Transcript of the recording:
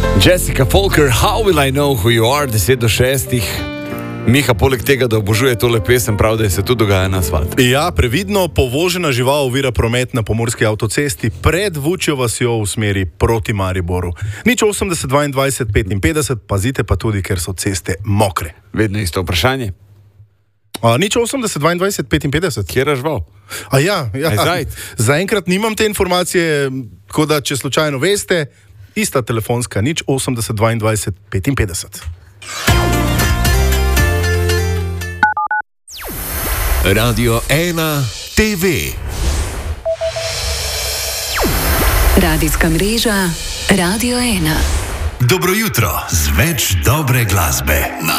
Jessica Folker, How Will I Know Who You Are, 10 do 6. Miha, poleg tega, da obožuje tole pesem, prav, da se tu dogaja na asfaltu. Ja, previdno, povožena žival ovira promet na pomurski avtocesti pred Vučjo vasjo v smeri proti Mariboru. 080 22 55, pazite pa tudi, ker so ceste mokre. Vedno isto vprašanje. 080 22 55. Kjer je žival? Ja. Zaenkrat nimam te informacije, tako da, če slučajno veste, ista telefonska, 080 22 55. Radio 1 TV. Radijska mreža Radio 1. Dobro jutro z več dobre glasbe na